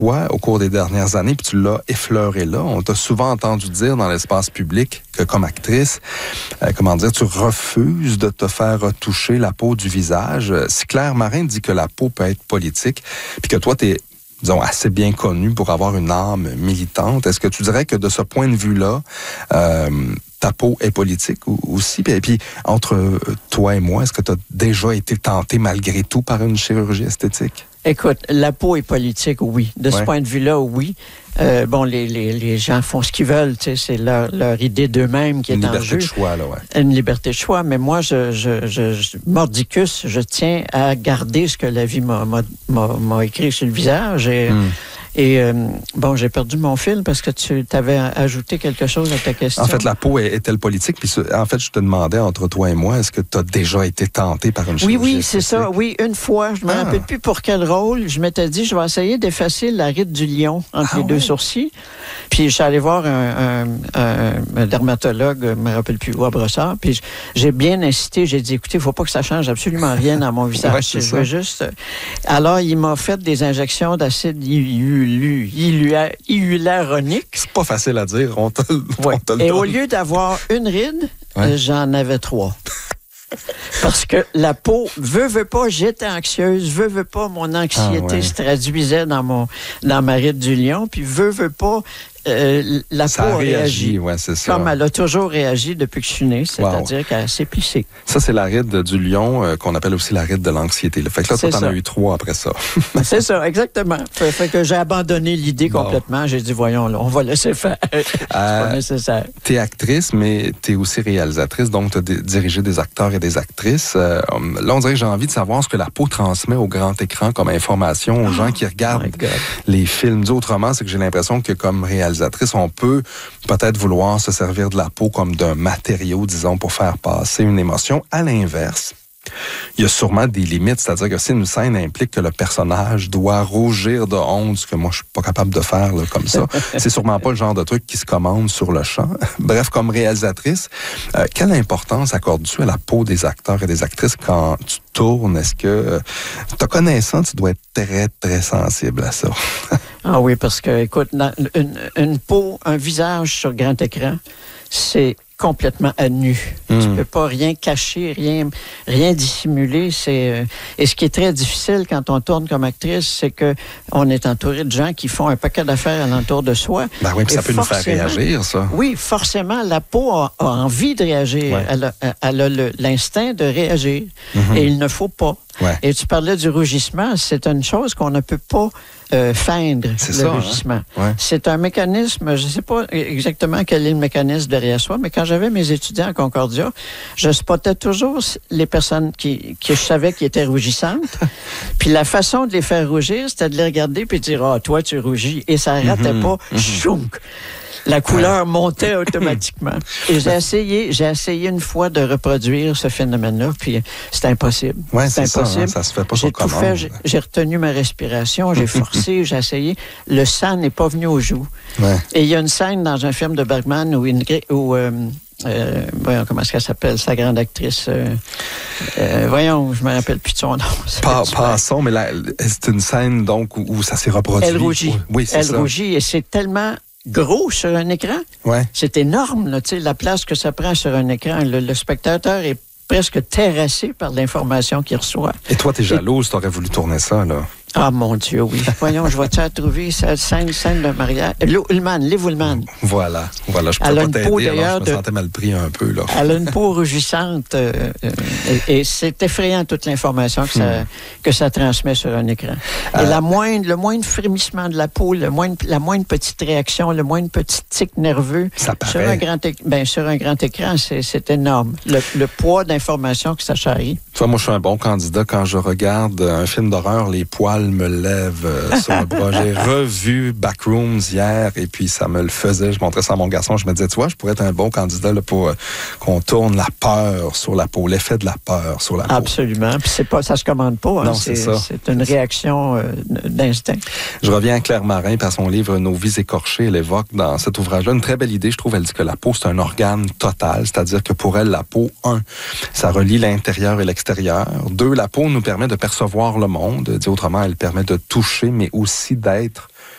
Ouais, au cours des dernières années, puis tu l'as effleuré là. On t'a souvent entendu dire dans l'espace public que comme actrice, tu refuses de te faire retoucher la peau du visage. Si Claire Marin dit que la peau peut être politique, puis que toi, t'es, disons, assez bien connue pour avoir une âme militante, est-ce que tu dirais que de ce point de vue-là, ta peau est politique aussi? Et puis, entre toi et moi, est-ce que tu as déjà été tenté malgré tout par une chirurgie esthétique? Écoute, la peau est politique, oui. De ce point de vue-là, oui. Les gens font ce qu'ils veulent, tu sais, c'est leur idée d'eux-mêmes qui est en jeu. Une liberté de choix, là, ouais. Une liberté de choix, mais moi, mordicus, je tiens à garder ce que la vie m'a écrit sur le visage et j'ai perdu mon fil parce que tu t'avais ajouté quelque chose à ta question. En fait, la peau est-elle politique? Puis, en fait, je te demandais, entre toi et moi, est-ce que tu as déjà été tenté par une chirurgie Oui, c'est ça. Oui, une fois. Je ne me rappelle plus pour quel rôle. Je m'étais dit, je vais essayer d'effacer la ride du lion entre les deux sourcils. Puis, je suis allé voir un dermatologue, je ne me rappelle plus où, à Brossard. Puis, j'ai bien incité. J'ai dit, écoutez, il ne faut pas que ça change absolument rien dans mon visage. Je veux juste... Alors, il m'a fait des injections d'acide hyaluronique. C'est pas facile à dire. On te le Et au lieu d'avoir une ride, j'en avais 3. Parce que la peau, veut pas, j'étais anxieuse, veut pas, mon anxiété se traduisait dans ma ride du lion, puis veut pas, la peau a réagi. Ouais, c'est ça. Comme elle a toujours réagi depuis que je suis née, c'est-à-dire qu'elle s'est plissée. Ça, c'est la ride du lion, qu'on appelle aussi la ride de l'anxiété. Fait que là, toi, t'en as eu 3 après ça. C'est ça, exactement. Fait que j'ai abandonné l'idée complètement. J'ai dit, voyons, là, on va laisser faire. C'est pas nécessaire. T'es actrice, mais t'es aussi réalisatrice, donc t'as dirigé des acteurs et des actrices. Là, on dirait que j'ai envie de savoir ce que la peau transmet au grand écran comme information aux gens qui regardent les films. Dit autrement, c'est que j'ai l'impression que comme réalisatrice, on peut peut-être vouloir se servir de la peau comme d'un matériau, disons, pour faire passer une émotion. À l'inverse, il y a sûrement des limites, c'est-à-dire que si une scène implique que le personnage doit rougir de honte, ce que moi je suis pas capable de faire là, comme ça, c'est sûrement pas le genre de truc qui se commande sur le champ. Bref, comme réalisatrice, quelle importance accordes-tu à la peau des acteurs et des actrices quand tu tournes? Est-ce que, te connaissant, tu dois être très, très sensible à ça? Ah oui, parce que, écoute, une peau, un visage sur grand écran, c'est complètement à nu. Tu peux pas rien cacher, rien dissimuler. Et ce qui est très difficile quand on tourne comme actrice, c'est que on est entouré de gens qui font un paquet d'affaires alentour de soi. Ben oui, puis ça peut nous faire réagir, ça. Oui, forcément, la peau a envie de réagir. Ouais. Elle a l'instinct de réagir. Et il ne faut pas. Ouais. Et tu parlais du rougissement, c'est une chose qu'on ne peut pas feindre, le rougissement. Hein? Ouais. C'est un mécanisme, je ne sais pas exactement quel est le mécanisme derrière soi, mais quand j'avais mes étudiants à Concordia, je spottais toujours les personnes que je savais qui étaient rougissantes. Puis la façon de les faire rougir, c'était de les regarder puis de dire « Ah, toi, tu rougis ». Et ça ratait pas. Chounk! La couleur montait automatiquement. Et j'ai essayé une fois de reproduire ce phénomène-là, puis c'est impossible. Oui, c'est impossible. Ça se fait pas sur commande. J'ai retenu ma respiration, j'ai forcé, j'ai essayé. Le sang n'est pas venu aux joues. Ouais. Et il y a une scène dans un film de Bergman où voyons, comment est-ce qu'elle s'appelle, sa grande actrice? Voyons, je me rappelle plus de son nom. Passons, mais là, c'est une scène donc où ça s'est reproduit. Elle rougit. Oui, c'est ça. Elle rougit et c'est tellement gros sur un écran. Ouais. C'est énorme, là, la place que ça prend sur un écran. Le spectateur est presque terrassé par l'information qu'il reçoit. Et toi, t'es jalouse, t'aurais voulu tourner ça, là. Ah, mon Dieu, oui. Voyons, je vais-tu trouver cette scène de mariage. Liv Ullmann. Voilà. Je peux pas t'aider, alors je me sentais mal pris un peu, là. Elle a une peau rougissante et c'est effrayant toute l'information que ça transmet sur un écran. Et le moindre frémissement de la peau, la moindre petite réaction, le moindre petit tic nerveux sur un grand écran, c'est énorme. Le poids d'information que ça charrie. Tu vois, moi, je suis un bon candidat quand je regarde un film d'horreur, les poils me lèvent sur le bras. J'ai revu Backrooms hier et puis ça me le faisait. Je montrais ça à mon garçon. Je me disais, tu vois, je pourrais être un bon candidat là, pour qu'on tourne la peur sur la peau, l'effet de la peur sur la peau. Absolument. Puis ça se commande pas. Non, c'est ça. C'est une réaction d'instinct. Je reviens à Claire Marin par son livre Nos vies écorchées. Elle évoque dans cet ouvrage-là une très belle idée. Je trouve, elle dit que la peau, c'est un organe total. C'est-à-dire que pour elle, la peau, 1, ça relie l'intérieur et l'extérieur. 2, la peau nous permet de percevoir le monde. Dit autrement, elle permet de toucher, mais aussi d'être